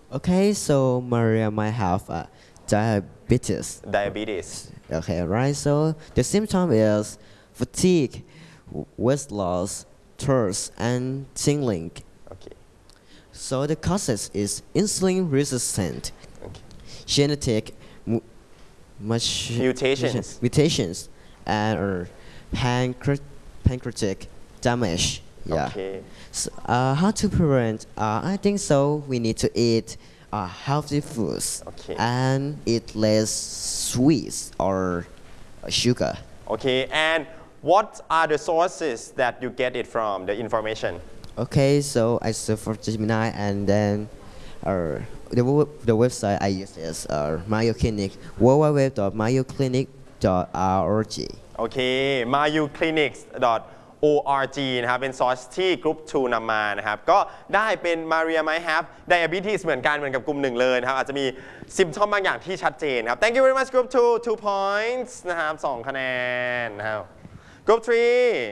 Okay, so Maria might have diabetes. Diabetes. Okay, right. So the symptom is fatigue, weight loss, thirst, and tingling. Okay. So the causes is insulin resistant, Okay. genetic Mutations. mutations, and pancreatic damage. Yeah. Okay. So, how to prevent? I think so. We need to eat healthy foods Okay. and eat less sweets or sugar. Okay. And what are the sources that you get it from, the information? Okay, so I search for Gemini and then the website I use is Mayo Clinic, www.mayoclinic.org. โอเค mayuclinics.org นะครับเป็นซอสที่กรุ๊ป2นำมานะครับก็ได้เป็น Maria might have diabetes เหมือนกันเหมือนกับกลุ่ม1เลยนะครับอาจจะมีซิมทอมบางอย่างที่ชัดเจนครับ Thank you very much group 2 2 points นะครับ2คะแนนนะครับ group 3